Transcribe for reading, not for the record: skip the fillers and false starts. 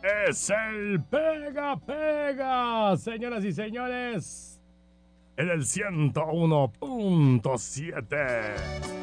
Es el Pega Pega, señoras y señores, en el 101.7.